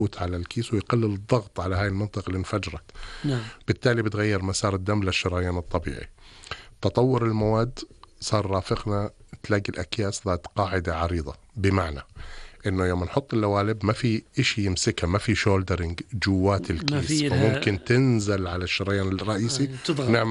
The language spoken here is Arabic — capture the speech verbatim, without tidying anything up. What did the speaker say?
على الكيس ويقلل الضغط على هاي المنطقة اللي انفجرت. نعم. بالتالي بتغير مسار الدم للشريان الطبيعي. تطور المواد صار رافقنا تلاقي الأكياس ذات قاعدة عريضة، بمعنى إنه يوم نحط اللوالب ما في إشي يمسكها، ما في شولدرينج جوات الكيس، فممكن تنزل على الشريان الرئيسي. تضغط.